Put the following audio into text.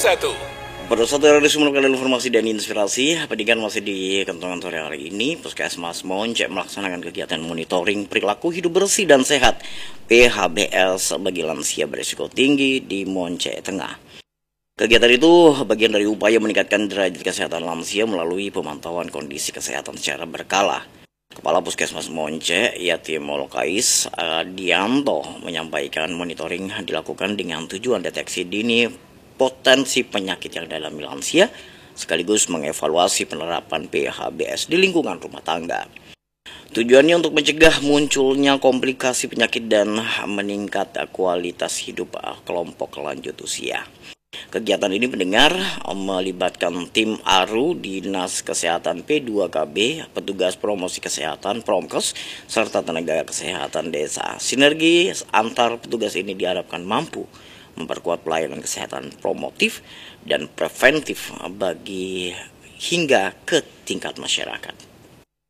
Pada hari semula informasi dan inspirasi, pendidikan masih di kentongan sore hari ini. Puskesmas Moncek melaksanakan kegiatan monitoring perilaku hidup bersih dan sehat PHBS bagi lansia berisiko tinggi di Moncek Tengah. Kegiatan itu bagian dari upaya meningkatkan derajat kesehatan lansia melalui pemantauan kondisi kesehatan secara berkala. Kepala Puskesmas Moncek, Yatim Molokais Dianto, menyampaikan monitoring dilakukan dengan tujuan deteksi dini potensi penyakit yang dialami lansia, sekaligus mengevaluasi penerapan PHBS di lingkungan rumah tangga. Tujuannya untuk mencegah munculnya komplikasi penyakit dan meningkat kualitas hidup kelompok lanjut usia. Kegiatan ini melibatkan tim ARU, Dinas Kesehatan P2KB, petugas promosi kesehatan Promkes, serta tenaga kesehatan desa. Sinergi antar petugas ini diharapkan mampu memperkuat pelayanan kesehatan promotif dan preventif hingga ke tingkat masyarakat.